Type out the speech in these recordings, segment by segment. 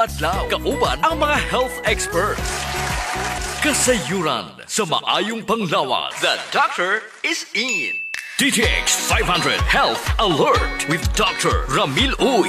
Adlaw, kauban ang mga health experts. Kasayuran sa maayong panglawas. The doctor is in. DTX 500 Health Alert with Dr. Ramil Uy.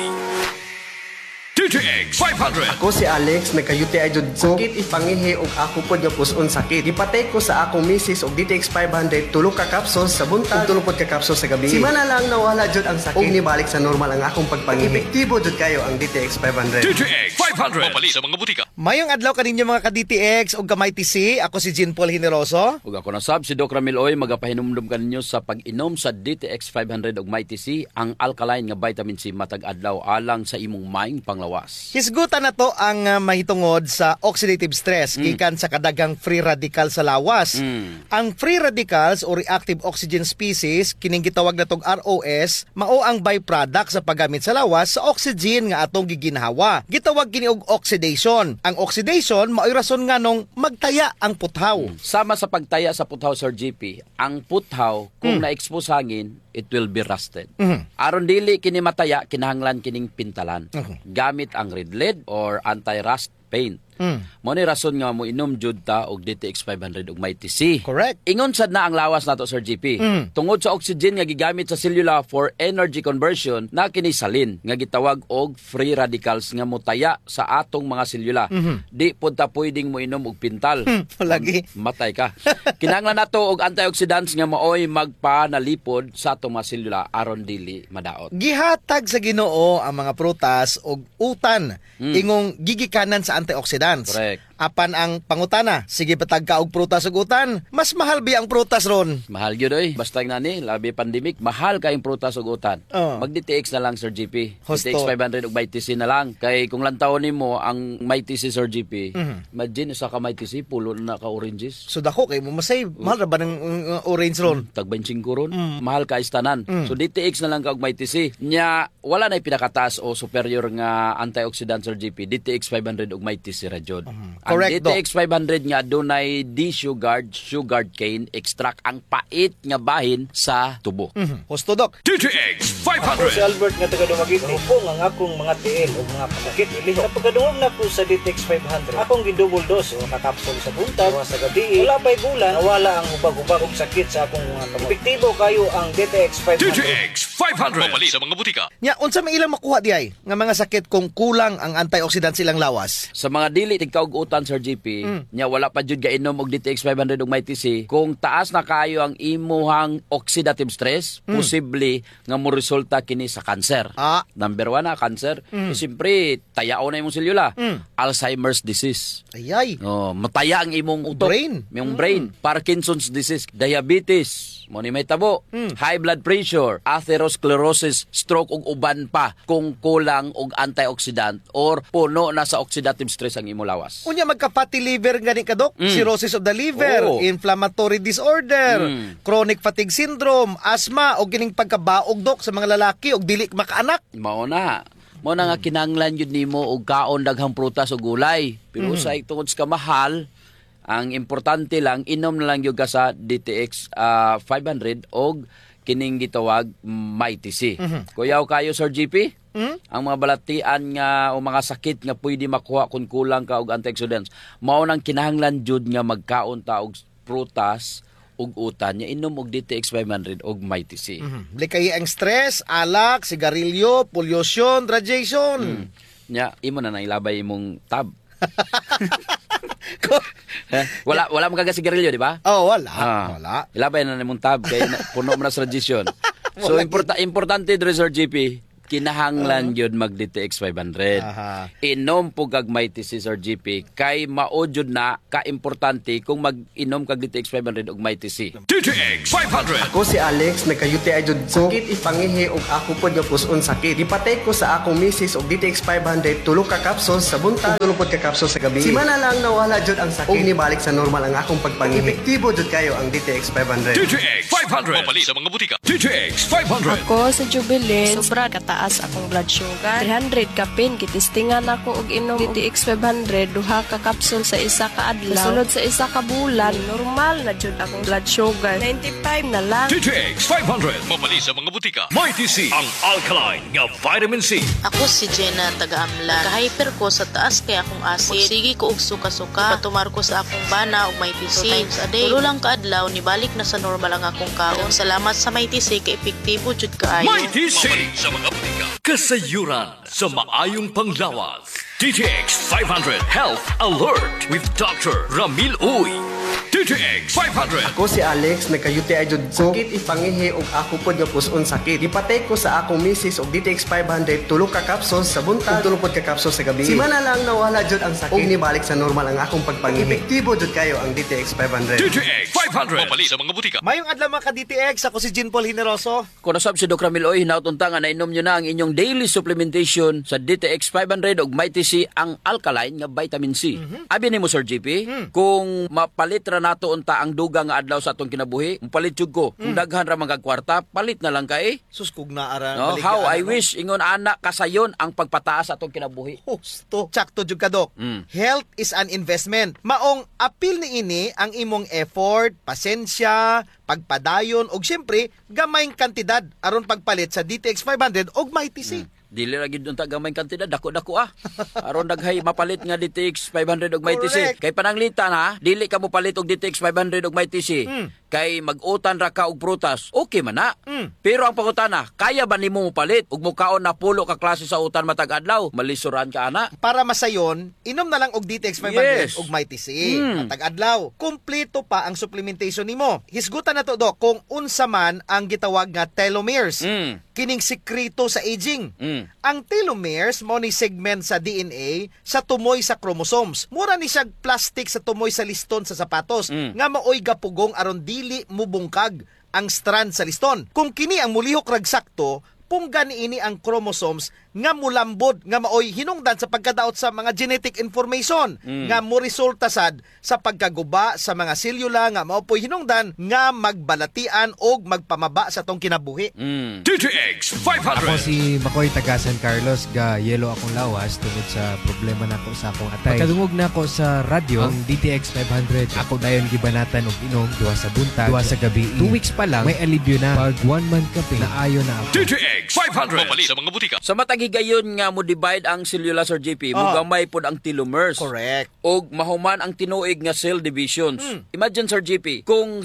DTX 500. Ako si Alex, nagkayuti ay jud ko. Sakit ipangihi og ako pod nga puson sakit. Gipatay ko sa akong misis og DTX 500 tulo ka capsules sa buntag, tulo pod ka capsules sa gabi. Simana lang nawala jud ang sakit. Og nibalik sa normal ang akong pagpangihi. Epektibo jud kayo ang DTX 500. DTX 500. Mabali sa mga butika. Mayong adlaw kaninyo mga ka-DTX ug kamay TC. Ako si Jean Paul Generoso. Ug ako na sab si Doc Ramil Oy magapahinumdum kaninyo sa pag-inom sa DTX 500 ug Mighty C, ang alkaline nga vitamin C matag adlaw alang sa imong maing panglawas. Hisgutan na to ang mahitungod sa oxidative stress gikan sa kadagang free radical sa lawas. Ang free radicals o reactive oxygen species kining gitawag na tong ROS mao ang byproduct sa paggamit sa lawas sa oxygen nga atong giginhawa. Gitawag kini og oxidation. Ang oxidation mao'y rason nga nung magtaya ang puthaw. Sama sa pagtaya sa puthaw, Sir GP, ang puthaw kung na-expose hangin, it will be rusted. Aron dili kini mataya, kinahanglan kining pintalan. Gamit ang red lead or anti-rust paint. Mo ni rason nga mo inom jud ta og DTX 500 ug Mighty C. Correct. Ingon sad na ang lawas nato, Sir GP. Tungod sa oxygen nga gigamit sa selula for energy conversion, na kini salin nga gitawag og free radicals nga motaya sa atong mga selula. Di pud ta pwedeng mo inom og pintal. Lagi. Matay ka. Kinahanglan nato og antioxidants nga maoy magpanalipod sa atong mga selula aron dili madaot. Gihatag sa Ginoo ang mga prutas og utan ingong gigikanan sa antioxidants. Correct. Apan ang pangutana, sige patag ka og prutas ug utan, mas mahal bi ang prutas ron. Mahal gyud oy, basta nga ni labi pandemic, mahal kayong prutas ug utan. Mag DTX na lang, Sir GP. Husto. DTX 500 ug Mighty C na lang. Kay kung lantawon nimo ang Mighty C, Sir GP, imagine sa ka Mighty C pulo na ka oranges. So dako kay mo masay, mahal ra ba ng orange ron? Tag 25 ron, mahal ka istanan. So DTX na lang ka og Mighty C. Nya wala na pinakataas o superior nga antioxidant, Sir GP. DTX 500 ug Mighty C ra jud. Ang Correct, DTX 500 nga dunay sugared cane extract, ang pait nga bahin sa tubo. Husto Dok. DTX Ako si 500. Albert nga taga Dumaguete. Hupong ang akong mga tiil o mga pasakit ili. Sa pagkadungog na ko sa DTX 500, akong gidouble dose o kakapsol sa buntag o sa gabi. Wala pa'y bulan, nawala ang hubag-hubag og sakit sa akong mga kamay. Epektibo kayo ang DTX 500. DTX 500. Mabali sa mga butika. Nya unsa may ilang makuha di ay nga mga sakit kung kulang ang antioxidants silang lawas? Sa mga dili tigkaog utan, Sir GP, nya wala pa jud gainom og DTX 500 ug Mighty C, kung taas na kayo ang imuhang oxidative stress, posible nga mo resulta kini sa cancer. Number 1 na cancer. So, siyempre tayao na imong selula. Alzheimer's disease. Ayay. Mataya ang imong utok, Brain. imong brain. Parkinson's disease, diabetes, mo ni may tabo, high blood pressure, atherosclerosis, stroke ug uban pa kung kulang og antioxidant or puno na sa oxidative stress ang imong lawas. Unya magka-fatty liver gani ka Dok, cirrhosis of the liver, Oo. inflammatory disorder, chronic fatigue syndrome, asthma o gining pagkabaog Dok sa mga lalaki og dili makaanak. Mao na nga kinahanglan yun nimo og kaon daghang prutas o gulay. Pero sa tungod sa kamahal, ang importante lang inom na lang gyud ka sa DTX 500 og kining gitawag Mighty C. Kuyaw kayo, Sir GP? Ang mga balatian nga o mga sakit nga pwede makuha kung kulang ka og antioxidants, mao nang kinahanglan jud nga magkaon ta og prutas ug utan nya inom og DTX 500 og Mighty C. Likay ang stress, alak, sigarilyo, pollution, radiation. Nya imo na ilabay imong tab. Wala mo kaga sigarilyo, di ba? Oh, wala. Wala. Ilabay na nimong tab kay puno mo na sa radiation. So importante dre, Sir GP, kinahanglan yun mag DTX 500. Inom po kag Mighty C, Sir GP, kay mao jud na ka-importante kung mag-inom kag DTX 500 og Mighty C. DTX 500. Ako si Alex, nagkayuti ay jud ko. Sakit ipangihi og ako pod nga puson sakit. Gipatay ko sa akong misis og DTX 500 tulo ka capsules sa buntag, tulo pod ka capsules sa gabi. Simana lang nawala jud ang sakit. Og nibalik sa normal ang akong pagpangihi. Epektibo jud kayo ang DTX 500. DTX 500. Mabali sa mga butika. DTX 500. Ako sa Jubilee, sobra kataas mataas akong blood sugar. 300 ka pin kitistingan ako og inom DTX 500 duha ka capsule sa isa ka adlaw. Sulod sa isa ka bulan, normal na jud akong blood sugar. 95 na lang. DTX 500. Mabali sa mga butika. Mighty C. Ang alkaline nga vitamin C. Ako si Jenna taga-Amlan. Ka-hyper ko sa taas kay akong acid. Sige ko og suka-suka. Patumar ko sa akong bana og may TC. 2 times a day. Tulo lang kaadlaw nibalik na sa normal ang akong kaon. Salamat sa may TC kay epektibo jud kaayo. Mighty C. Mabali sa mga butika. Kasayuran sa maayong panglawas. DTX 500 Health Alert with Dr. Ramil Uy. DTX 500. Ako si Alex, nagka-UTI jud ko. Sakit ipangihi og ako pod nga puson sakit. Gipatay ko sa akong misis og DTX 500 tulo ka capsules sa buntag, tulo pod ka capsules sa gabi. Simana lang nawala jud ang sakit. Og nibalik sa normal ang akong pagpangihi. Epektibo jud kayo ang DTX 500. DTX 500. Mabali sa mga butika. Mayong adlaw mga ka-DTX, ako si Jean Paul Hineroso. Kung nasab si Dr. Ramil Oy, hinautunta nga nainom nyo na ang inyong daily supplementation sa DTX 500 og Mighty C ang alkaline nga vitamin C. Abi nimo Sir JP, kung mapalit ra nato unta ang duga nga adlaw sa atong kinabuhi, palit jud ko. Kung daghan ra mga kwarta, palit na lang kay. Sus kog na ara. No, how I wish ingon ana kasayon ang pagpataas sa atong kinabuhi. Husto. Tsakto jud ka, Dok. Health is an investment. Maong apil ni ini ang imong effort, pasensya, pagpadayon og syempre gamayng kantidad aron pagpalit sa DTX 500 og Mighty C. Dili ra gid unta gamay kantidad, dako-dako aron daghay mapalit nga DTX 500 og Mighty C. Correct. Kay pananglitan ha, dili ka mo palit og DTX 500 og Mighty C. Kay mag-utan ra ka og prutas, okay man na. Pero ang pangutana, kaya ba nimo mo palit ug mukaon na pulo ka klase sa utan matag adlaw? Malisuran ka ana. Para masayon, inom na lang og DTX 500 Yes. og Mighty C. Matag adlaw. Kumpleto pa ang supplementation nimo. Hisgutan na to, Dok, kung unsa man ang gitawag nga telomeres. Kining sekreto sa aging. Ang telomeres mo ni segment sa DNA sa tumoy sa chromosomes. Mura ni siya plastic sa tumoy sa liston sa sapatos nga maoy gapugong aron dili mubungkag ang strand sa liston. Kung kini ang mulihok rag sakto, punggan ini ang chromosomes nga mulambod nga maoy hinungdan sa pagkadaot sa mga genetic information nga mo resulta sad sa pagkaguba sa mga selula nga maopoy hinungdan nga magbalatian og magpamaba sa tong kinabuhi. DTX Ako 500. si Makoy taga San Carlos, ga yelo akong lawas tungod sa problema nako sa akong atay. Pagkadungog nako sa radyo ang DTX 500, ako dayon gibanatan og inom duha sa buntag, duha sa gabi. 2 weeks pa lang may alibyo na. Pag 1 month ka pa naayo na ako. DTX 500. Mabali sa mga butika. Sa matag higayon nga mo divide ang selula Sir JP, mugamay pod ang telomeres. Correct. Og mahuman ang tinuig nga cell divisions. Imagine Sir JP, kung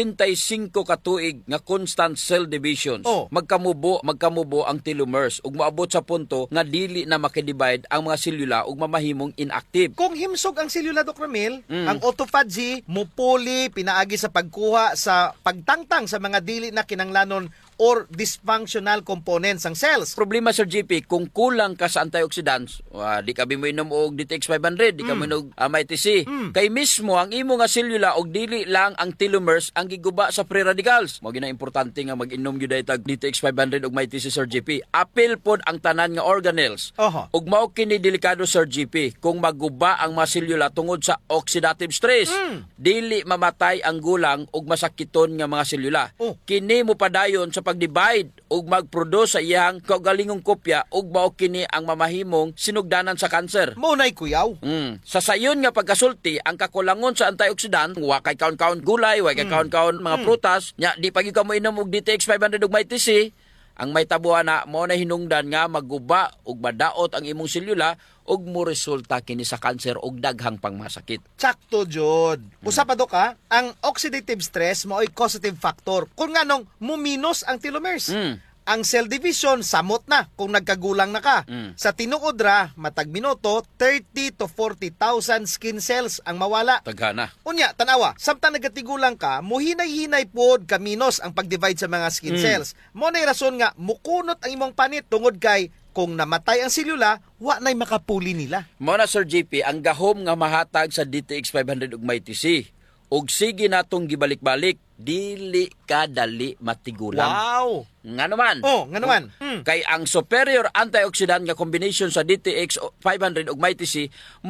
75 ka tuig nga constant cell divisions, magkamubo ang telomeres ug moabot sa punto nga dili na makidivide ang mga selula ug mamahimong inactive. Kung himsog ang selula, Dr. Ramil, ang autophagy mupuli pinaagi sa pagkuha sa pagtangtang sa mga dili na kinanglanon or dysfunctional components ng cells. Problema Sir JP, kung kulang ka sa antioxidants, di ka mo inom og DTX 500, di ka mo inom Mighty C. Kay mismo ang imo nga selula og dili lang ang telomeres ang giguba sa free radicals. Mao gina importante nga mag-inom gyud tag DTX 500 og Mighty C Sir JP. Apil pod ang tanan nga organelles. Ug mao kini delikado Sir JP kung maguba ang mga selula tungod sa oxidative stress. Dili mamatay ang gulang ug masakiton nga mga selula. Kini mo padayon sa pag-divide ug mag-produce sa iyang kaugalingong kopya ug mao kini ang mamahimong sinugdanan sa kanser. Maunay kuyaw. Sa sayon nga pagkasulti, ang kakulangon sa antioxidant, wa kay kaon-kaon gulay, wa kay kaon-kaon mga prutas, nya di pagi ka mo inom og DTX 500 ug Mighty C, ang may tabuhan na mo na hinungdan nga maguba ug madaot ang imong selula ug mo resulta kini sa kanser ug daghang pangmasakit. Sakto, Jod. Usa pa, Dok, ha? Ang oxidative stress mao'y causative factor. Kung nganong muminos ang telomeres. Ang cell division, samot na kung nagkagulang na ka. Sa tinuod ra, matag minuto, 30 to 40,000 skin cells ang mawala. Taghana. Unya, tanawa, samtang nagatigulang ka, muhinay-hinay pod kaminos ang pag-divide sa mga skin cells. Mo na'y rason nga, mukunot ang imong panit tungod kay kung namatay ang selula, wa na'y makapuli nila. Mao na Sir JP, ang gahom nga mahatag sa DTX 500 ug Mighty C. Ug sige natong gibalik-balik, dili ka dali matigulang. Wow! Nga naman. Nga naman. Kay ang superior antioxidant nga combination sa DTX 500 ug Mighty C